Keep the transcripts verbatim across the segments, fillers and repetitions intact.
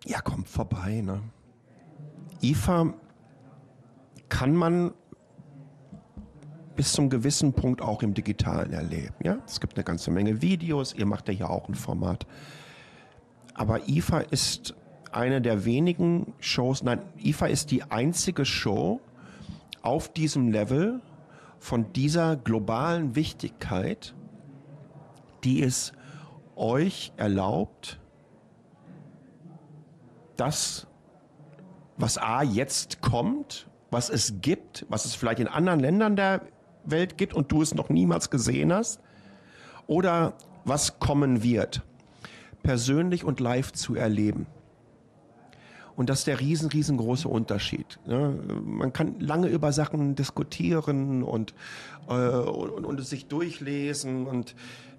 Ja, kommt vorbei, ne? I F A kann man bis zum gewissen Punkt auch im Digitalen erleben. Ja? Es gibt eine ganze Menge Videos, ihr macht ja hier auch ein Format. Aber I F A ist eine der wenigen Shows, nein, I F A ist die einzige Show auf diesem Level von dieser globalen Wichtigkeit, die es euch erlaubt, das, was A jetzt kommt, was es gibt, was es vielleicht in anderen Ländern der Welt gibt und du es noch niemals gesehen hast, oder was kommen wird, persönlich und live zu erleben. Und das ist der riesen, riesengroße Unterschied. Man kann lange über Sachen diskutieren und, äh, und, und es sich durchlesen. Und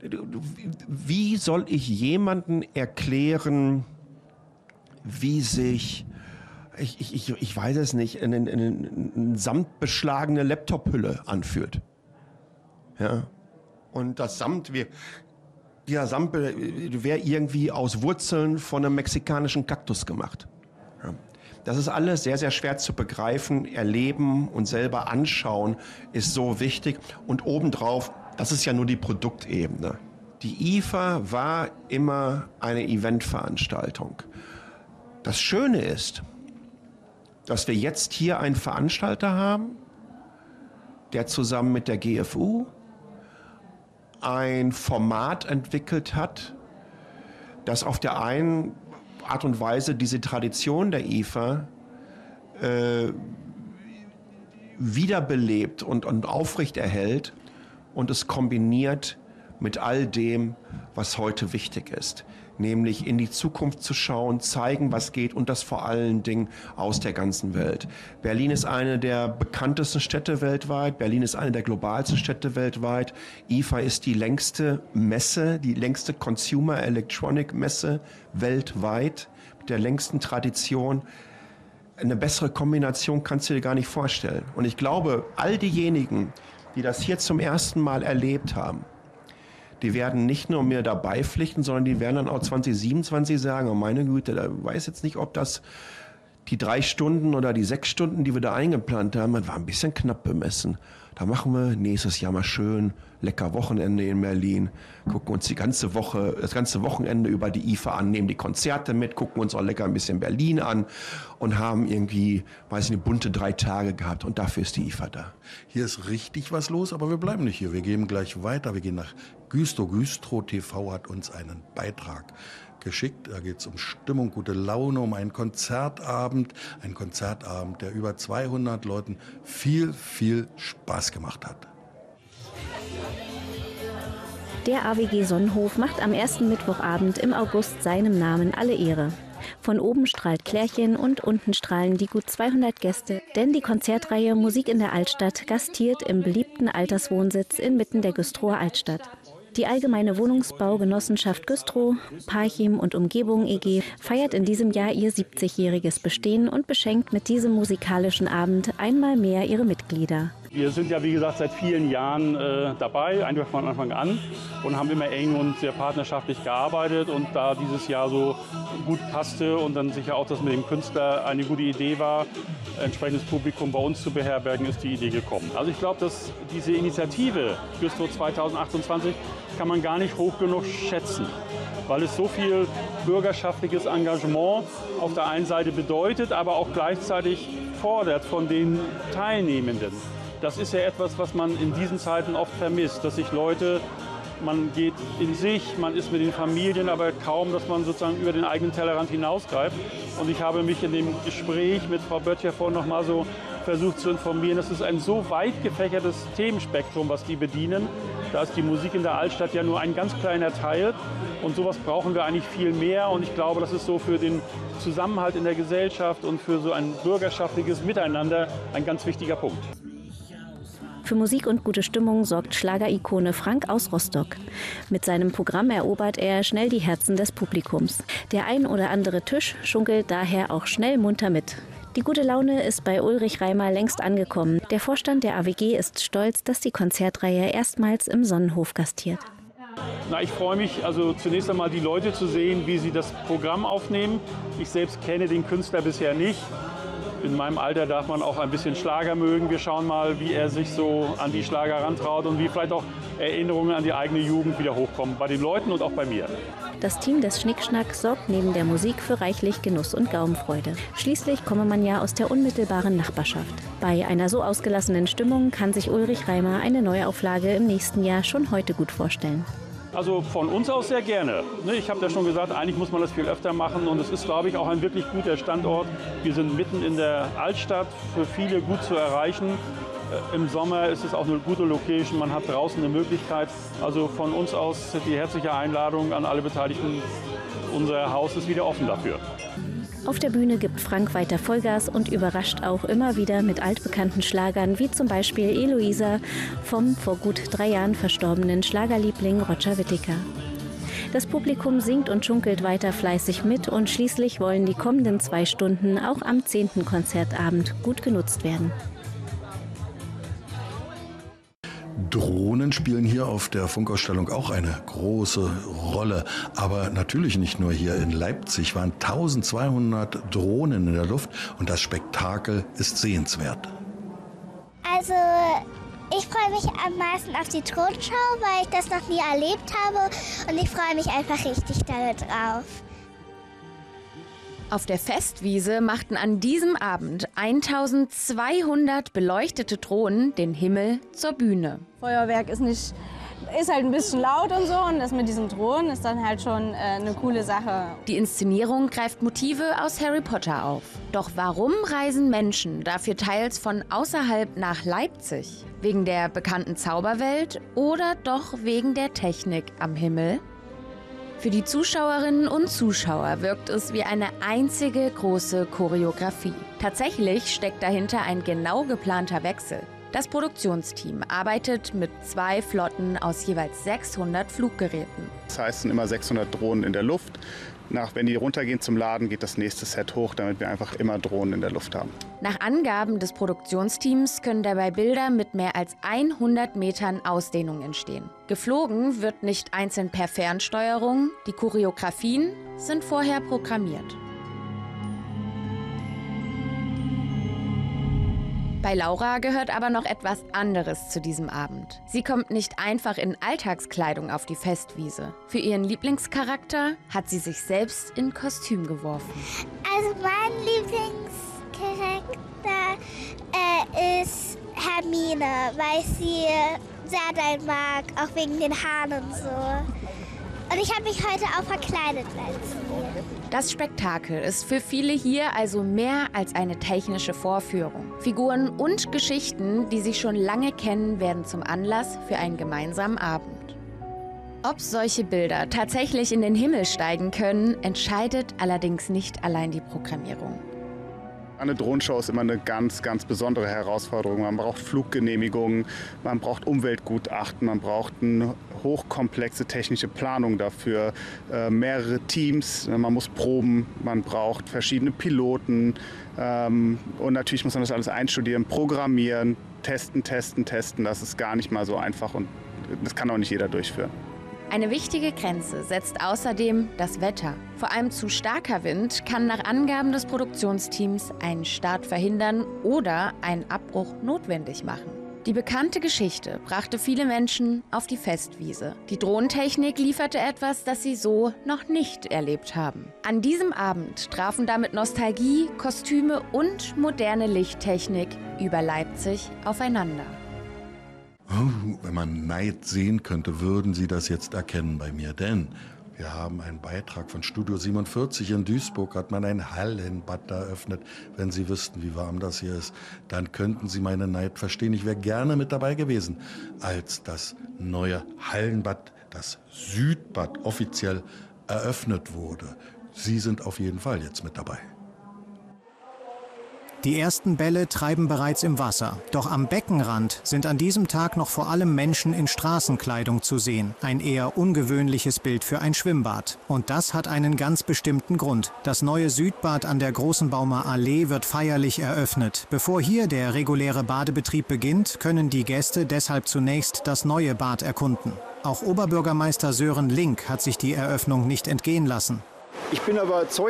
wie soll ich jemandem erklären, wie sich, ich, ich, ich weiß es nicht, eine, eine, eine samtbeschlagene Laptop-Hülle anfühlt. Ja. Und das Samt, wir, dieser Samt wäre irgendwie aus Wurzeln von einem mexikanischen Kaktus gemacht. Ja. Das ist alles sehr, sehr schwer zu begreifen. Erleben und selber anschauen ist so wichtig. Und obendrauf, das ist ja nur die Produktebene. Die I F A war immer eine Eventveranstaltung. Das Schöne ist, dass wir jetzt hier einen Veranstalter haben, der zusammen mit der G F U ein Format entwickelt hat, das auf der einen Art und Weise diese Tradition der I F A äh, wiederbelebt und, und aufrechterhält und es kombiniert mit all dem, was heute wichtig ist. Nämlich in die Zukunft zu schauen, zeigen, was geht und das vor allen Dingen aus der ganzen Welt. Berlin ist eine der bekanntesten Städte weltweit. Berlin ist eine der globalsten Städte weltweit. I F A ist die längste Messe, die längste Consumer Electronic Messe weltweit mit der längsten Tradition. Eine bessere Kombination kannst du dir gar nicht vorstellen. Und ich glaube, all diejenigen, die das hier zum ersten Mal erlebt haben, die werden nicht nur mir dabei pflichten, sondern die werden dann auch zwanzig siebenundzwanzig sagen, oh meine Güte, da weiß jetzt nicht, ob das die drei Stunden oder die sechs Stunden, die wir da eingeplant haben, das war ein bisschen knapp bemessen. Da machen wir nächstes Jahr mal schön lecker Wochenende in Berlin, gucken uns die ganze Woche, das ganze Wochenende über die I F A an, nehmen die Konzerte mit, gucken uns auch lecker ein bisschen Berlin an und haben irgendwie, weiß ich nicht, bunte drei Tage gehabt und dafür ist die I F A da. Hier ist richtig was los, aber wir bleiben nicht hier. Wir gehen gleich weiter, wir gehen nach Güstrow. Güstrow T V hat uns einen Beitrag geschickt. Da geht es um Stimmung, gute Laune, um einen Konzertabend. Ein Konzertabend, der über zweihundert Leuten viel, viel Spaß gemacht hat. Der A W G Sonnenhof macht am ersten Mittwochabend im August seinem Namen alle Ehre. Von oben strahlt Klärchen und unten strahlen die gut zweihundert Gäste, denn die Konzertreihe Musik in der Altstadt gastiert im beliebten Alterswohnsitz inmitten der Güstrower Altstadt. Die Allgemeine Wohnungsbaugenossenschaft Güstrow, Parchim und Umgebung E G feiert in diesem Jahr ihr siebzigjähriges Bestehen und beschenkt mit diesem musikalischen Abend einmal mehr ihre Mitglieder. Wir sind ja, wie gesagt, seit vielen Jahren äh, dabei, einfach von Anfang an und haben immer eng und sehr partnerschaftlich gearbeitet. Und da dieses Jahr so gut passte und dann sicher auch das mit dem Künstler eine gute Idee war, entsprechendes Publikum bei uns zu beherbergen, ist die Idee gekommen. Also ich glaube, dass diese Initiative Güstrow zweitausendachtundzwanzig kann man gar nicht hoch genug schätzen, weil es so viel bürgerschaftliches Engagement auf der einen Seite bedeutet, aber auch gleichzeitig fordert von den Teilnehmenden. Das ist ja etwas, was man in diesen Zeiten oft vermisst, dass sich Leute, man geht in sich, man ist mit den Familien, aber kaum, dass man sozusagen über den eigenen Tellerrand hinausgreift. Und ich habe mich in dem Gespräch mit Frau Böttcher vorhin noch mal so versucht zu informieren, das ist ein so weit gefächertes Themenspektrum, was die bedienen. Da ist die Musik in der Altstadt ja nur ein ganz kleiner Teil. Und sowas brauchen wir eigentlich viel mehr. Und ich glaube, das ist so für den Zusammenhalt in der Gesellschaft und für so ein bürgerschaftliches Miteinander ein ganz wichtiger Punkt. Für Musik und gute Stimmung sorgt Schlagerikone Frank aus Rostock. Mit seinem Programm erobert er schnell die Herzen des Publikums. Der ein oder andere Tisch schunkelt daher auch schnell munter mit. Die gute Laune ist bei Ulrich Reimer längst angekommen. Der Vorstand der A W G ist stolz, dass die Konzertreihe erstmals im Sonnenhof gastiert. Na, ich freue mich, also zunächst einmal die Leute zu sehen, wie sie das Programm aufnehmen. Ich selbst kenne den Künstler bisher nicht. In meinem Alter darf man auch ein bisschen Schlager mögen. Wir schauen mal, wie er sich so an die Schlager rantraut und wie vielleicht auch Erinnerungen an die eigene Jugend wieder hochkommen. Bei den Leuten und auch bei mir. Das Team des Schnickschnack sorgt neben der Musik für reichlich Genuss und Gaumenfreude. Schließlich komme man ja aus der unmittelbaren Nachbarschaft. Bei einer so ausgelassenen Stimmung kann sich Ulrich Reimer eine Neuauflage im nächsten Jahr schon heute gut vorstellen. Also von uns aus sehr gerne. Ich habe ja schon gesagt, eigentlich muss man das viel öfter machen und es ist, glaube ich, auch ein wirklich guter Standort. Wir sind mitten in der Altstadt, für viele gut zu erreichen. Im Sommer ist es auch eine gute Location, man hat draußen eine Möglichkeit. Also von uns aus die herzliche Einladung an alle Beteiligten. Unser Haus ist wieder offen dafür. Auf der Bühne gibt Frank weiter Vollgas und überrascht auch immer wieder mit altbekannten Schlagern, wie zum Beispiel Eloisa vom vor gut drei Jahren verstorbenen Schlagerliebling Roger Whittaker. Das Publikum singt und schunkelt weiter fleißig mit und schließlich wollen die kommenden zwei Stunden auch am zehnten Konzertabend gut genutzt werden. Drohnen spielen hier auf der Funkausstellung auch eine große Rolle. Aber natürlich nicht nur hier. In Leipzig waren eintausendzweihundert Drohnen in der Luft und das Spektakel ist sehenswert. Also ich freue mich am meisten auf die Drohnenschau, weil ich das noch nie erlebt habe und ich freue mich einfach richtig drauf. Auf der Festwiese machten an diesem Abend eintausendzweihundert beleuchtete Drohnen den Himmel zur Bühne. Feuerwerk ist nicht, ist halt ein bisschen laut und so und das mit diesen Drohnen ist dann halt schon äh, eine coole Sache. Die Inszenierung greift Motive aus Harry Potter auf. Doch warum reisen Menschen dafür teils von außerhalb nach Leipzig? Wegen der bekannten Zauberwelt oder doch wegen der Technik am Himmel? Für die Zuschauerinnen und Zuschauer wirkt es wie eine einzige große Choreografie. Tatsächlich steckt dahinter ein genau geplanter Wechsel. Das Produktionsteam arbeitet mit zwei Flotten aus jeweils sechshundert Fluggeräten. Das heißt, es sind immer sechshundert Drohnen in der Luft. Nach, wenn die runtergehen zum Laden, geht das nächste Set hoch, damit wir einfach immer Drohnen in der Luft haben. Nach Angaben des Produktionsteams können dabei Bilder mit mehr als hundert Metern Ausdehnung entstehen. Geflogen wird nicht einzeln per Fernsteuerung, die Choreografien sind vorher programmiert. Bei Laura gehört aber noch etwas anderes zu diesem Abend. Sie kommt nicht einfach in Alltagskleidung auf die Festwiese. Für ihren Lieblingscharakter hat sie sich selbst in Kostüm geworfen. Also mein Lieblingscharakter äh, ist Hermine, weil ich sie sehr doll mag, auch wegen den Haaren und so. Und ich habe mich heute auch verkleidet letztens. Das Spektakel ist für viele hier also mehr als eine technische Vorführung. Figuren und Geschichten, die sie schon lange kennen, werden zum Anlass für einen gemeinsamen Abend. Ob solche Bilder tatsächlich in den Himmel steigen können, entscheidet allerdings nicht allein die Programmierung. Eine Drohnenshow ist immer eine ganz, ganz besondere Herausforderung. Man braucht Fluggenehmigungen, man braucht Umweltgutachten, man braucht eine hochkomplexe technische Planung dafür, äh, mehrere Teams, man muss proben, man braucht verschiedene Piloten ähm, und natürlich muss man das alles einstudieren, programmieren, testen, testen, testen. Das ist gar nicht mal so einfach und das kann auch nicht jeder durchführen. Eine wichtige Grenze setzt außerdem das Wetter. Vor allem zu starker Wind kann nach Angaben des Produktionsteams einen Start verhindern oder einen Abbruch notwendig machen. Die bekannte Geschichte brachte viele Menschen auf die Festwiese. Die Drohnentechnik lieferte etwas, das sie so noch nicht erlebt haben. An diesem Abend trafen damit Nostalgie, Kostüme und moderne Lichttechnik über Leipzig aufeinander. Oh, wenn man Neid sehen könnte, würden Sie das jetzt erkennen bei mir. Denn wir haben einen Beitrag von Studio siebenundvierzig in Duisburg, hat man ein Hallenbad eröffnet. Wenn Sie wüssten, wie warm das hier ist, dann könnten Sie meinen Neid verstehen. Ich wäre gerne mit dabei gewesen, als das neue Hallenbad, das Südbad, offiziell eröffnet wurde. Sie sind auf jeden Fall jetzt mit dabei. Die ersten Bälle treiben bereits im Wasser. Doch am Beckenrand sind an diesem Tag noch vor allem Menschen in Straßenkleidung zu sehen. Ein eher ungewöhnliches Bild für ein Schwimmbad. Und das hat einen ganz bestimmten Grund. Das neue Südbad an der Großenbaumer Allee wird feierlich eröffnet. Bevor hier der reguläre Badebetrieb beginnt, können die Gäste deshalb zunächst das neue Bad erkunden. Auch Oberbürgermeister Sören Link hat sich die Eröffnung nicht entgehen lassen. Ich bin überzeugt